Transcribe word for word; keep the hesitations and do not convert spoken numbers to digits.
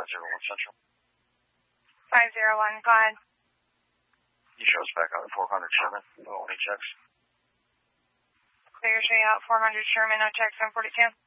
five zero one Central. five zero one, go ahead. You show us back out at four hundred Sherman. No, any checks? Clear, show you out four hundred Sherman, no checks, seven forty-two.